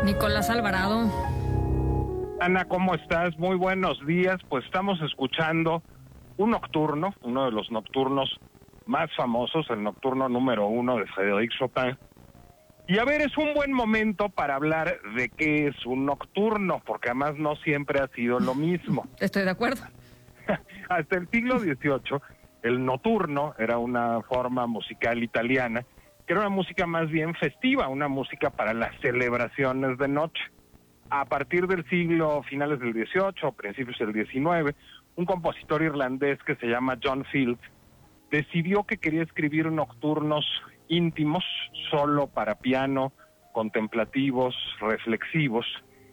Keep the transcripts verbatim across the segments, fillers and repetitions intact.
Nicolás Alvarado. Ana, ¿cómo estás? Muy buenos días. Pues estamos escuchando un nocturno, uno de los nocturnos más famosos, el nocturno número uno de Frédéric Chopin. Y a ver, es un buen momento para hablar de qué es un nocturno, porque además no siempre ha sido lo mismo. Estoy de acuerdo. Hasta el siglo dieciocho, el nocturno era una forma musical italiana, que era una música más bien festiva, una música para las celebraciones de noche. A partir del siglo, finales del dieciocho, principios del diecinueve, un compositor irlandés que se llama John Field decidió que quería escribir nocturnos íntimos, solo para piano, contemplativos, reflexivos,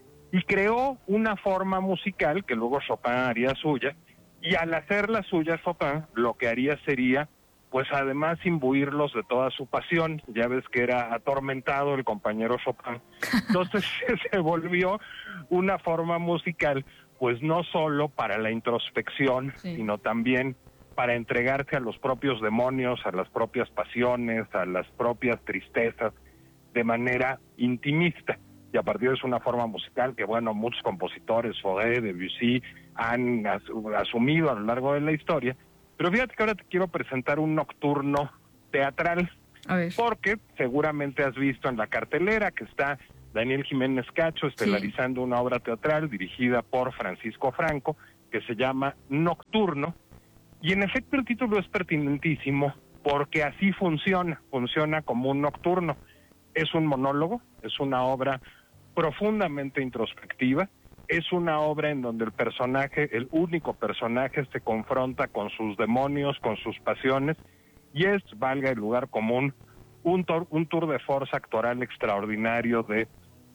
y creó una forma musical que luego Chopin haría suya, y al hacerla suya Chopin, lo que haría sería, pues además imbuirlos de toda su pasión. Ya ves que era atormentado el compañero Chopin. Entonces se volvió una forma musical, pues no solo para la introspección, sí, sino también para entregarse a los propios demonios, a las propias pasiones, a las propias tristezas, de manera intimista. Y a partir de eso, una forma musical que, bueno, muchos compositores, Fauré, Debussy, han as asumido a lo largo de la historia. Pero fíjate que ahora te quiero presentar un nocturno teatral, a ver, porque seguramente has visto en la cartelera que está Daniel Jiménez Cacho estelarizando sí. una obra teatral dirigida por Francisco Franco, que se llama Nocturno, y en efecto el título es pertinentísimo, porque así funciona, funciona como un nocturno. Es un monólogo, es una obra profundamente introspectiva, es una obra en donde el personaje, el único personaje, se confronta con sus demonios, con sus pasiones, y es, valga el lugar común, un, tor un tour de force actoral extraordinario de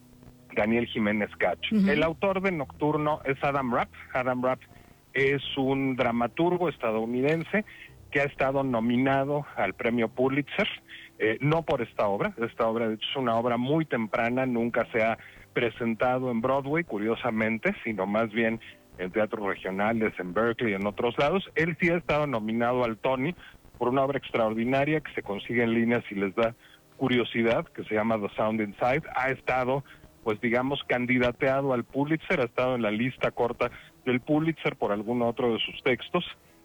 Daniel Jiménez Cacho. Uh-huh. El autor de Nocturno es Adam Rapp. Adam Rapp es un dramaturgo estadounidense que ha estado nominado al premio Pulitzer, eh, no por esta obra, esta obra de hecho es una obra muy temprana, nunca se ha presentado en Broadway, curiosamente, sino más bien en teatros regionales, en Berkeley, en otros lados. Él sí ha estado nominado al Tony por una obra extraordinaria que se consigue en línea si les da curiosidad, que se llama The Sound Inside. Ha estado, pues digamos, candidateado al Pulitzer, ha estado en la lista corta del Pulitzer por algún otro de sus textos.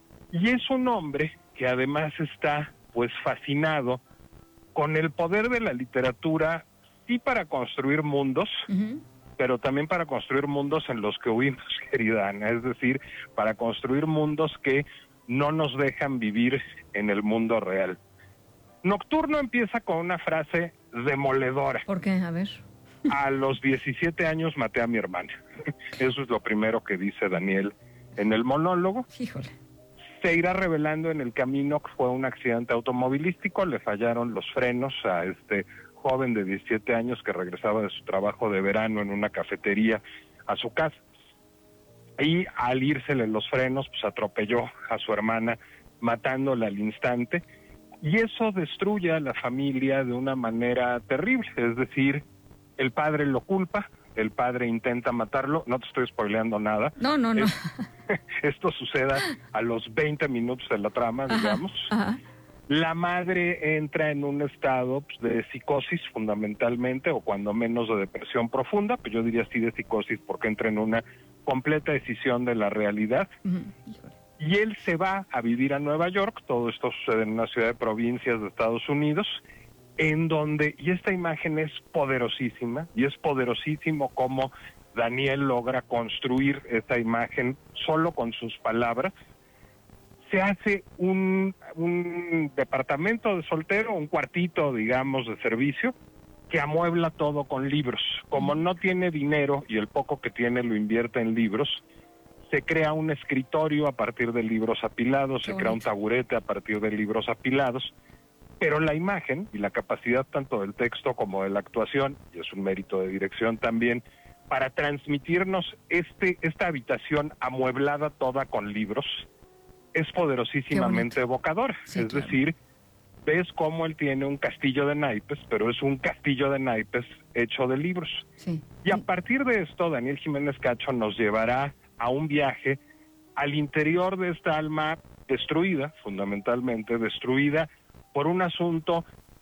Y es un hombre que además está, pues, fascinado con el poder de la literatura, sí para construir mundos, uh-huh, pero también para construir mundos en los que huimos, querida Ana, es decir, para construir mundos que no nos dejan vivir en el mundo real. Nocturno empieza con una frase demoledora. ¿Por qué? A ver. A los diecisiete años maté a mi hermana. Eso es lo primero que dice Daniel en el monólogo. Híjole. Se irá revelando en el camino que fue un accidente automovilístico, le fallaron los frenos a este joven de diecisiete años que regresaba de su trabajo de verano en una cafetería a su casa. Y al írsele los frenos, pues atropelló a su hermana, matándola al instante. Y eso destruye a la familia de una manera terrible. Es decir, el padre lo culpa, el padre intenta matarlo. No te estoy spoileando nada. No, no, no. Es, esto suceda a los veinte minutos de la trama, ajá, digamos. Ajá. La madre entra en un estado, pues, de psicosis fundamentalmente, o cuando menos de depresión profunda, pues yo diría sí de psicosis porque entra en una completa decisión de la realidad. Uh-huh. Y él se va a vivir a Nueva York. Todo esto sucede en una ciudad de provincias de Estados Unidos, en donde, y esta imagen es poderosísima, y es poderosísimo cómo Daniel logra construir esta imagen solo con sus palabras. Se hace un, un departamento de soltero, un cuartito, digamos, de servicio, que amuebla todo con libros. Como no tiene dinero y el poco que tiene lo invierte en libros, se crea un escritorio a partir de libros apilados, se crea un taburete a partir de libros apilados, pero la imagen y la capacidad tanto del texto como de la actuación, y es un mérito de dirección también, para transmitirnos este esta habitación amueblada toda con libros, es poderosísimamente evocadora. Sí, es claro. decir, ves cómo él tiene un castillo de naipes, pero es un castillo de naipes hecho de libros. Sí. Y a partir de esto, Daniel Jiménez Cacho nos llevará a un viaje al interior de esta alma destruida, fundamentalmente destruida por un asunto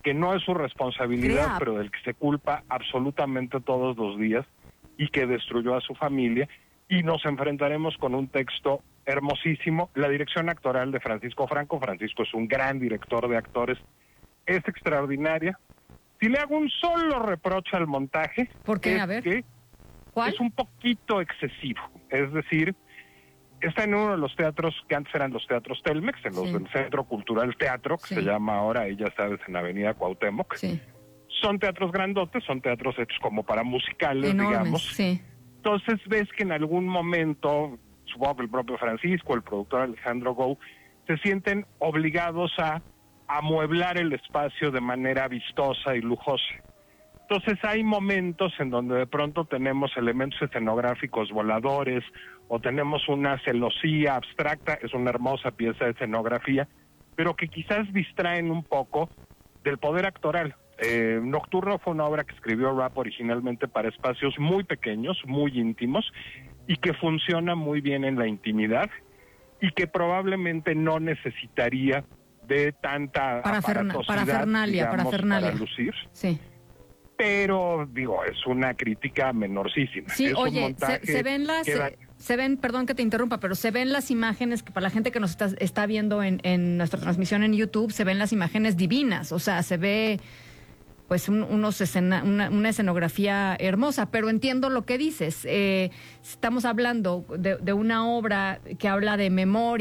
que no es su responsabilidad, Crea. pero del que se culpa absolutamente todos los días y que destruyó a su familia. Y nos enfrentaremos con un texto hermosísimo. La dirección actoral de Francisco Franco, Francisco es un gran director de actores, es extraordinaria. Si le hago un solo reproche al montaje, ¿Por qué? es A ver. que ¿Cuál? es un poquito excesivo. Es decir, está en uno de los teatros que antes eran los teatros Telmex, en los Sí. del Centro Cultural Teatro, que Sí. se llama ahora, ahí ya sabes, en Avenida Cuauhtémoc. Sí. Son teatros grandotes, son teatros hechos como para musicales, Enormes, digamos. sí. Entonces ves que en algún momento, supongo que el propio Francisco, el productor Alejandro Gou, se sienten obligados a amueblar el espacio de manera vistosa y lujosa. Entonces hay momentos en donde de pronto tenemos elementos escenográficos voladores o tenemos una celosía abstracta, es una hermosa pieza de escenografía, pero que quizás distraen un poco del poder actoral. Eh, Nocturno fue una obra que escribió Rapp originalmente para espacios muy pequeños, muy íntimos, y que funciona muy bien en la intimidad, y que probablemente no necesitaría de tanta Paraferna- aparatosidad, parafernalia, digamos, parafernalia. para lucir. Sí. Pero, digo, es una crítica menorcísima. Sí, es un oye, montaje se, se ven las, que da- se, se ven, perdón que te interrumpa, pero se ven las imágenes que para la gente que nos está, está viendo en, en nuestra transmisión en YouTube, se ven las imágenes divinas, o sea, se ve pues un, unos escena, una, una escenografía hermosa, pero entiendo lo que dices. Eh, estamos hablando de, de una obra que habla de memoria.